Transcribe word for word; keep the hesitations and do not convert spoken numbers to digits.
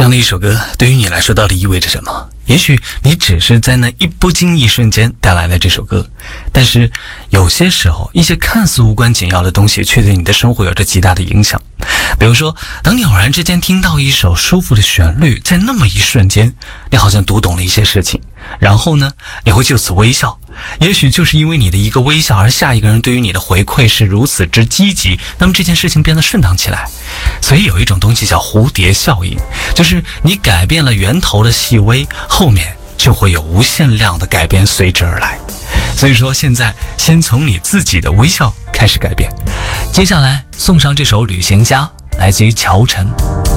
样的一首歌对于你来说到底意味着什么？也许你只是在那一不经意瞬间带来了这首歌，但是有些时候一些看似无关紧要的东西却对你的生活有着极大的影响。比如说，当你偶然之间听到一首舒服的旋律，在那么一瞬间你好像读懂了一些事情，然后呢你会就此微笑。也许就是因为你的一个微笑，而下一个人对于你的回馈是如此之积极，那么这件事情变得顺当起来。所以有一种东西叫蝴蝶效应，就是你改变了源头的细微，后面就会有无限量的改变随之而来。所以说现在先从你自己的微笑开始改变。接下来送上这首《旅行家》，来自于乔晨。